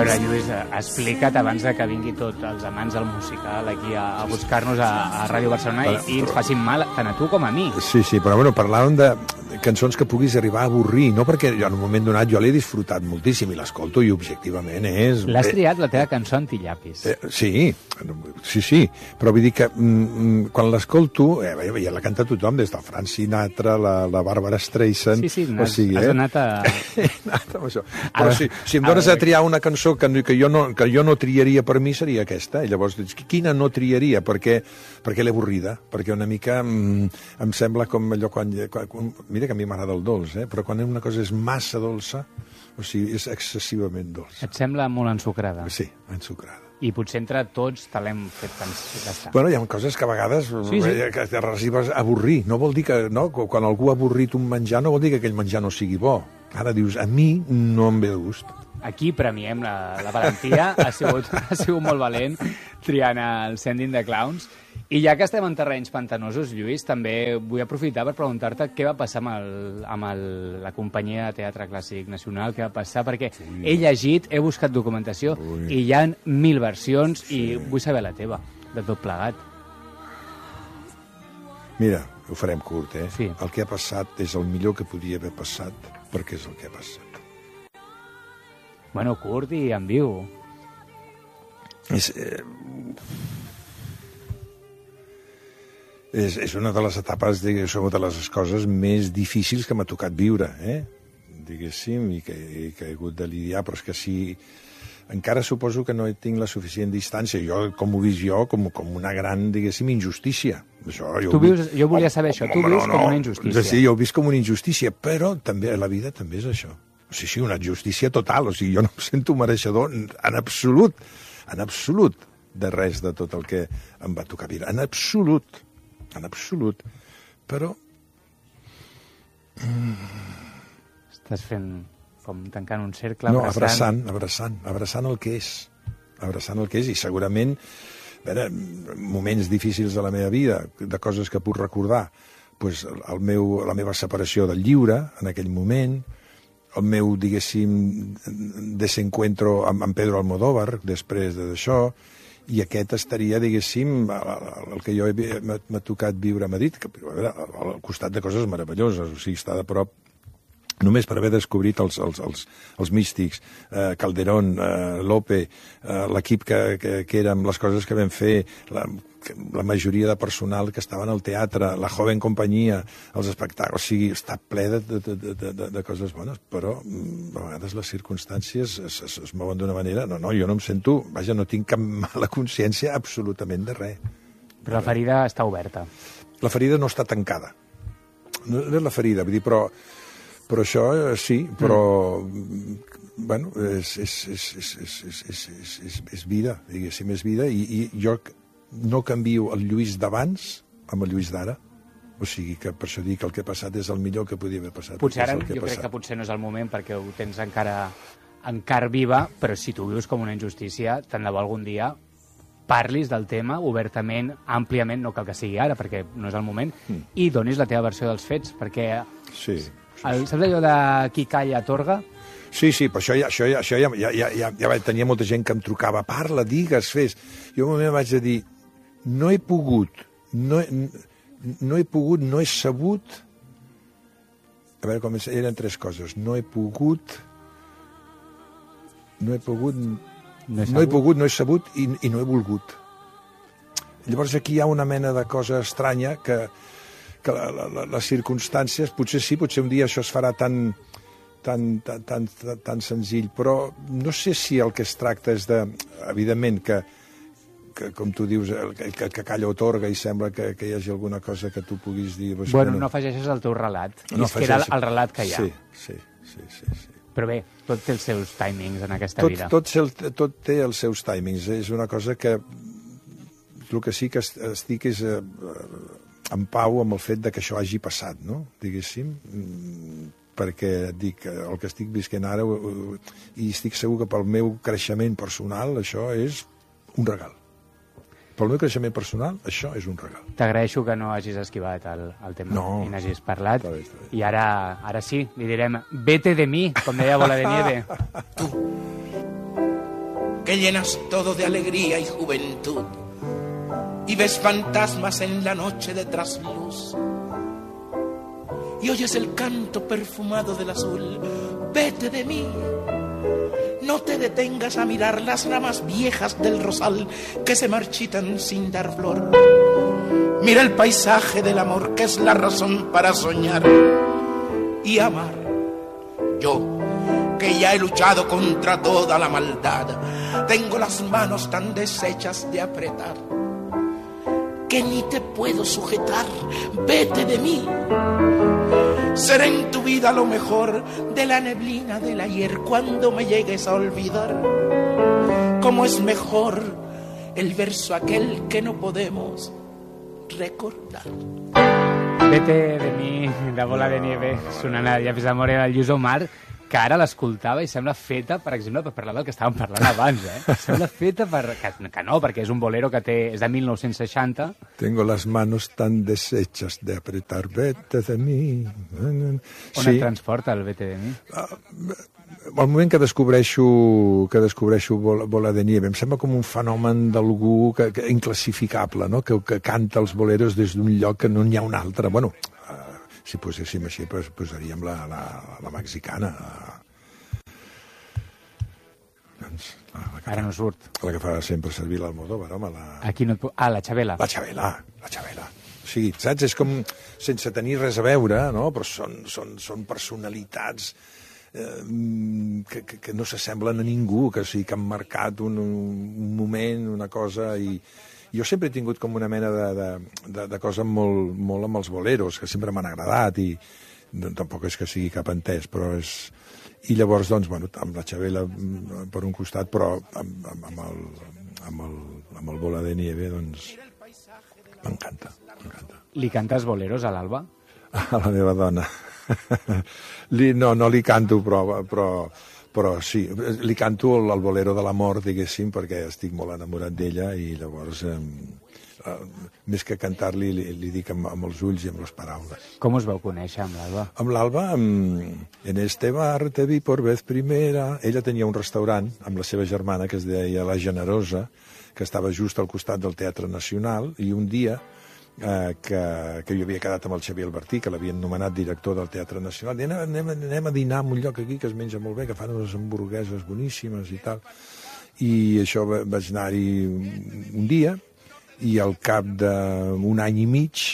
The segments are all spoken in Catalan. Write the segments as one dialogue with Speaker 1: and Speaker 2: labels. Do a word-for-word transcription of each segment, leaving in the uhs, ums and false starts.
Speaker 1: veure, Lluís, explica't abans de que vingui tot els amants del musical aquí a, a buscar-nos a, a Ràdio Barcelona i, i ens facin mal tant a tu com a mi.
Speaker 2: Sí, sí, però bueno, parlàvem de cançons que puguis arribar a avorrir, no? Perquè jo en un moment donat jo l'he disfrutat moltíssim i l'escolto i objectivament és...
Speaker 1: L'has triat la teva cançó antillapis.
Speaker 2: Eh, sí, sí, sí, però vull dir que mm, quan l'escolto, eh, ja la canta tothom, des del Frank Sinatra, la, la Barbara Streisand...
Speaker 1: Sí, sí,
Speaker 2: o
Speaker 1: has,
Speaker 2: sigui,
Speaker 1: has
Speaker 2: eh?
Speaker 1: anat a...
Speaker 2: He anat amb això. Però si, si em dones a, a triar una cançó que, que, jo no, que jo no triaria per mi seria aquesta, i llavors dius, quina no triaria? Perquè, perquè l'he avorrida, perquè una mica mm, em sembla com allò quan, quan... Mira que a mi m'agrada el dolç, eh? Però quan una cosa és massa dolça, o sigui, és excessivament dolça.
Speaker 1: Et sembla molt ensucrada?
Speaker 2: Sí, ensucrada.
Speaker 1: I potser entre tots te l'hem fet gastar.
Speaker 2: Bueno, hi ha coses que a vegades
Speaker 1: sí, sí.
Speaker 2: que t'arribes a avorrir. No vol dir que, no, quan algú ha avorrit un menjar, no vol dir que aquell menjar no sigui bo. Ara dius, a mi no em ve de gust.
Speaker 1: Aquí premiem la, la valentia, ha sigut, ha sigut molt valent triant el Sending the Clowns. I ja que estem en terrenys pantanosos, Lluís, també vull aprofitar per preguntar-te què va passar amb, el, amb el, la companyia de Teatre Clàssic Nacional, què va passar, perquè Ui. he llegit, he buscat documentació Ui. i hi ha mil versions sí. i vull saber la teva, de tot plegat.
Speaker 2: Mira, ho farem curt, eh?
Speaker 1: Sí.
Speaker 2: El que ha passat és el millor que podia haver passat, perquè és el que ha passat.
Speaker 1: Bueno, curt i en viu.
Speaker 2: És... Eh... És, és una de les etapes, diguéssim, una de les coses més difícils que m'ha tocat viure, eh? diguéssim, i que, i que he hagut de lidiar, però és que si... Encara suposo que no tinc la suficient distància. Jo, com ho vist jo, com, com una gran, diguéssim, injustícia. Això, jo,
Speaker 1: tu vius, jo volia saber això, tu vius no, com una injustícia.
Speaker 2: Sí, jo ho vist com una injustícia, però també la vida també és això. O sigui, sí, una justícia total, o sigui, jo no em sento mereixedor en absolut, en absolut, de res de tot el que em va tocar viure. En absolut. En absolut, però...
Speaker 1: Estàs fent com tancant un cercle,
Speaker 2: no,
Speaker 1: abraçant...
Speaker 2: abraçant, abraçant, abraçant el que és, abraçant el que és, i segurament, a veure, moments difícils de la meva vida, de coses que puc recordar, pues, el meu, la meva separació del lliure, en aquell moment, el meu, diguéssim, desencuentro amb, amb Pedro Almodóvar, després d'això, i aquest estaria, diguéssim, el que jo m'ha tocat viure a Madrid, que, a veure, al costat de coses meravelloses, o sigui, està de prop, només per haver descobrit els, els, els, els místics, eh, Calderón, eh, Lope, eh, l'equip que, que, que érem, les coses que vam fer, la, la majoria de personal que estaven al teatre, la joven companyia, els espectacles, o sigui, està ple de, de, de, de, de, de coses bones, però a vegades les circumstàncies es, es, es mouen d'una manera, no, no, jo no em sento, vaja, no tinc cap mala consciència absolutament de res.
Speaker 1: Però la ferida està oberta.
Speaker 2: La ferida no està tancada. No és la ferida, vull dir, però, però això sí, però, mm. bueno, és, és, és, és, és, és, és, és, és vida, diguéssim, és vida, i, i jo no canvio el Lluís d'abans amb el Lluís d'ara. O sigui que per això dic que el que ha passat és el millor que podia haver passat.
Speaker 1: Potser ara jo crec que potser no és el moment perquè ho tens encara encara viva, però si tu vius com una injustícia, tant de bo algun dia parlis del tema obertament, àmpliament, no cal que sigui ara, perquè no és el moment, mm. i donis la teva versió dels fets, perquè...
Speaker 2: Sí. sí,
Speaker 1: el,
Speaker 2: sí.
Speaker 1: Saps allò de qui calla atorga?
Speaker 2: Sí, sí, però això, ja, això, ja, això ja, ja, ja, ja, ja tenia molta gent que em trucava, parla, digues, fes. Jo un moment vaig a dir, no he pogut, no he, no he pogut, no he sabut... A veure, com eren tres coses. No he pogut... No he pogut... No he, no he pogut, no he sabut i, i no he volgut. Llavors aquí hi ha una mena de cosa estranya que, que la, la, les circumstàncies, potser sí, potser un dia això es farà tan, tan, tan, tan, tan senzill, però no sé si el que es tracta és de, evidentment, que, que com tu dius, que, que, que calla otorga i sembla que, que hi hagi alguna cosa que tu puguis dir...
Speaker 1: Doncs, bueno, no afegeixes el teu relat, no és que era el relat que hi ha.
Speaker 2: Sí, sí, sí, sí, sí.
Speaker 1: Però bé, tot té els seus timings en aquesta
Speaker 2: tot,
Speaker 1: vida.
Speaker 2: Tot, el, tot té els seus timings. És una cosa que... El que sí que estic és eh, en pau amb el fet de que això hagi passat, no? Diguéssim, perquè dic, el que estic visquent ara, i estic segur que pel meu creixement personal això és un regal. Pel meu creixement personal, això és un regal.
Speaker 1: T'agraeixo que no hagis esquivat el, el tema
Speaker 2: no,
Speaker 1: i n'hagis parlat.
Speaker 2: Està bé, està bé.
Speaker 1: I ara, ara sí, li direm vete de mi, com deia Bola de Nieve.
Speaker 3: que llenas todo de alegría y juventud, y ves fantasmas en la noche de trasluz, y oyes el canto perfumado del azul. Vete de mí, no te detengas a mirar las ramas viejas del rosal que se marchitan sin dar flor. Mira el paisaje del amor, que es la razón para soñar y amar. Yo, que ya he luchado contra toda la maldad, tengo las manos tan deshechas de apretar que ni te puedo sujetar. Vete de mí. Seré en tu vida lo mejor de la neblina del ayer cuando me llegues a olvidar. Cómo es mejor el verso aquel que no podemos recordar.
Speaker 1: Vete de mi, de Bola de Nieve, sonant a Llavis d'amor del Lluís Omar, que ara l'escoltava i sembla feta, per exemple, per parlar del que estàvem parlant abans, eh? Sembla feta per... Que, que no, perquè és un bolero que té, és de mil nou-cents seixanta.
Speaker 2: Tengo las manos tan deshechas de apretar, vete de mi.
Speaker 1: On
Speaker 2: sí.
Speaker 1: et transporta el Vete de mi?
Speaker 2: Al moment que descobreixo, que descobreixo Bola, Bola de Nieve, em sembla com un fenomen d'algú que, que, inclassificable, no? que, que canta els boleros des d'un lloc que no n'hi ha un altre. Bueno, uh, si poséssim així, pues, posaríem la, la, la mexicana. Doncs, la, la
Speaker 1: Ara no surt.
Speaker 2: La que fa sempre servir l'Almodóvar, home. La...
Speaker 1: Aquí no et... Ah, la Xabela.
Speaker 2: La Xabela, la Xabela. O sigui, saps? És com sense tenir res a veure, no? Però són, són, són personalitats Que, que, que no s'assemblen a ningú, que, o sigui, que han marcat un, un moment, una cosa, i jo sempre he tingut com una mena de, de, de, de cosa molt, molt amb els boleros, que sempre m'han agradat, i no, tampoc és que sigui cap entès, però és... I llavors, doncs, bueno, amb la Xabela per un costat, però amb, amb, amb, el, amb, el, amb el Bola de Nieve, doncs, m'encanta, m'encanta.
Speaker 1: Li cantes boleros a l'Alba?
Speaker 2: A la meva dona. li, no, no li canto, però, però, però sí, li canto el, el bolero de l'amor, diguéssim, perquè estic molt enamorat d'ella i llavors, eh, eh, més que cantar-li, li, li dic amb, amb els ulls i amb les paraules.
Speaker 1: Com us vau conèixer amb l'Alba?
Speaker 2: Amb l'Alba, en este bar te vi por vez primera. Ella tenia un restaurant amb la seva germana que es deia La Generosa, que estava just al costat del Teatre Nacional, i un dia Eh, que, que jo havia quedat amb el Xavier Albertí, que l'havien nomenat director del Teatre Nacional, i anem, anem, anem a dinar en un lloc aquí que es menja molt bé, que fan unes hamburgueses boníssimes i tal. I això vaig anar-hi un dia, i al cap d'un any i mig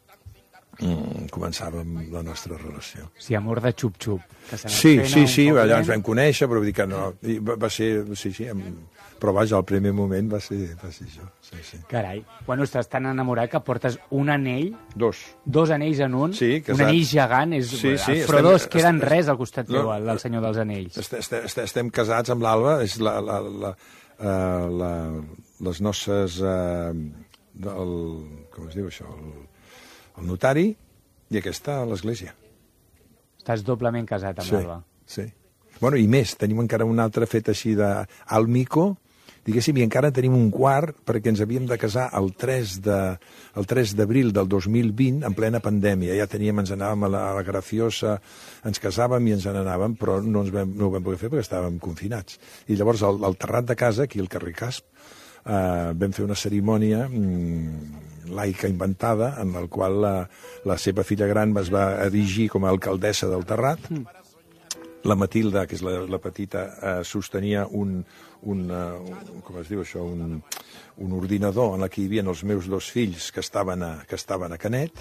Speaker 2: mm, començàvem la nostra relació.
Speaker 1: Sí, amor de xup-xup.
Speaker 2: Sí, sí, sí, allà ens vam conèixer, però vull dir que no... Va, va ser... Sí, sí, amb... Però vaja, al primer moment va ser, va ser això. Sí, sí.
Speaker 1: Carai. Bueno, estàs tan enamorat que portes un anell...
Speaker 2: Dos.
Speaker 1: Dos anells en un.
Speaker 2: Sí,
Speaker 1: un anell gegant. És...
Speaker 2: Sí, sí,
Speaker 1: el Frodo es
Speaker 2: estem,
Speaker 1: queda en
Speaker 2: estem,
Speaker 1: res al costat teu,
Speaker 2: no,
Speaker 1: el del Senyor dels Anells.
Speaker 2: Estem, estem, estem casats amb l'Alba, és la, la, la, uh, la, les nostres... Uh, del, com es diu això? El, el notari, i aquesta a l'església.
Speaker 1: Estàs doblement casat amb
Speaker 2: sí,
Speaker 1: l'Alba.
Speaker 2: Sí. Bueno, i més, tenim encara un altre fet així d'Almico, diguéssim, i encara tenim un quart perquè ens havíem de casar el tres d'abril del dos mil vint, en plena pandèmia. Ja teníem, ens anàvem a la, a la Graciosa, ens casàvem i ens n'anàvem, però no, ens vam, no ho vam poder fer perquè estàvem confinats. I llavors al, al terrat de casa, aquí al carrer Casp, eh, vam fer una cerimònia mmm, laica inventada, en la qual la, la seva filla gran es va erigir com a alcaldessa del terrat. Mm. La Matilda, que és la, la petita, eh, sostenia un, un, uh, com es diu això, un, un ordinador en què hi havia els meus dos fills que estaven a, que estaven a Canet,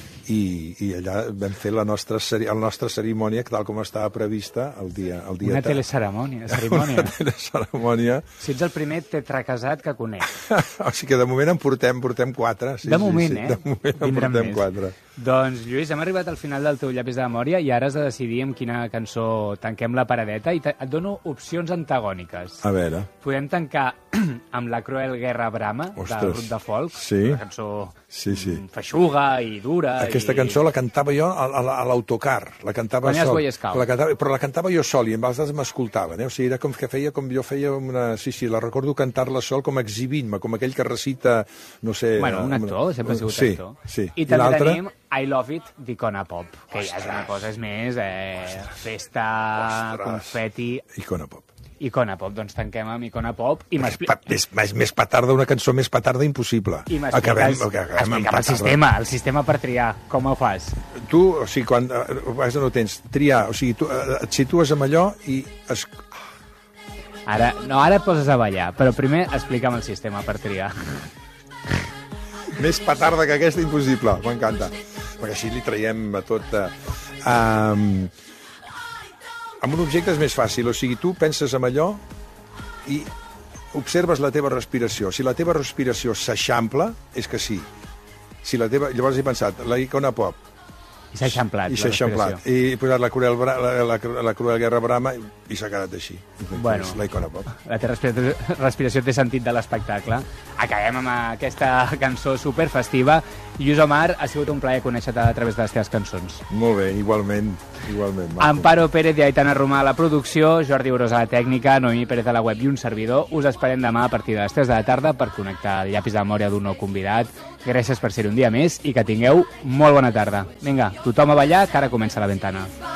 Speaker 2: i, i allà vam fer la nostra, la nostra cerimònia, tal com estava prevista el dia... El dia
Speaker 1: una teleceremònia. Cerimònia.
Speaker 2: Una teleceremònia.
Speaker 1: Si ets el primer tetracasat que conec.
Speaker 2: O sigui que de moment en portem, portem quatre. Sí,
Speaker 1: de moment,
Speaker 2: sí, sí.
Speaker 1: eh?
Speaker 2: De moment en
Speaker 1: Vindran
Speaker 2: portem
Speaker 1: més.
Speaker 2: quatre.
Speaker 1: Doncs, Lluís, hem arribat al final del teu Llapis de memòria i ara has de decidir amb quina cançó tanquem la paradeta, i et dono opcions antagòniques.
Speaker 2: A veure.
Speaker 1: Podem tancar amb La cruel guerra Brama,
Speaker 2: Ostres.
Speaker 1: del grup de folk,
Speaker 2: sí.
Speaker 1: una cançó
Speaker 2: sí, sí.
Speaker 1: feixuga i dura.
Speaker 2: Aquesta
Speaker 1: i...
Speaker 2: cançó la cantava jo a, a, a l'autocar, la cantava
Speaker 1: Quan eres
Speaker 2: sol.
Speaker 1: Boy Scout.
Speaker 2: La cantava, però la cantava jo sol i amb altres m'escoltaven, eh? O sigui, era com que feia com jo feia una... Sí, sí, la recordo cantar-la sol com exhibint-me, com aquell que recita, no sé...
Speaker 1: Bueno, un actor,
Speaker 2: una...
Speaker 1: sempre ha sigut
Speaker 2: sí,
Speaker 1: actor.
Speaker 2: Sí.
Speaker 1: I també I tenim I Love It d'Icona Pop, que Ostres. Ja és una cosa, és més, eh, festa,
Speaker 2: Ostres.
Speaker 1: confeti...
Speaker 2: Icona Pop.
Speaker 1: Icona Pop, doncs tanquem amb Icona Pop i m'expliques...
Speaker 2: Més, més, més petarda, una cançó més petarda impossible.
Speaker 1: I m'expliques el sistema, el sistema per triar, com ho fas?
Speaker 2: Tu, o sigui, quan uh, no tens triar, o sigui, tu uh, et situes amb allò i... Es...
Speaker 1: Ara, no, ara et poses a ballar, però primer explica'm el sistema per triar.
Speaker 2: Més petarda que aquesta, impossible, m'encanta. Perquè així li traiem a tot... Uh, um, amb un objecte és més fàcil, o sigui, tu penses en allò i observes la teva respiració. Si la teva respiració s'eixampla, és que sí. Si la teva... Llavors he pensat, la Icona Pop.
Speaker 1: I s'ha eixamplat,
Speaker 2: I s'ha eixamplat. I he posat la Cruel, la, la, la Cruel Guerra Brama i s'ha quedat així.
Speaker 1: Bueno,
Speaker 2: la Icona Pop.
Speaker 1: La teva respiració, respiració té sentit de l'espectacle. Acabem amb aquesta cançó superfestiva. Lluís Omar, ha sigut un plaer conèixer-te a través de les teves cançons.
Speaker 2: Molt bé, igualment. igualment Marco.
Speaker 1: Amparo Pérez i Aitana Romà a la producció, Jordi Brosa a la tècnica, Noemí Pérez a la web i un servidor. Us esperem demà a partir de les tres de la tarda per connectar el llapis de memòria d'un nou convidat. Gràcies per ser un dia més i que tingueu molt bona tarda. Vinga, tothom a ballar, que ara comença la ventana.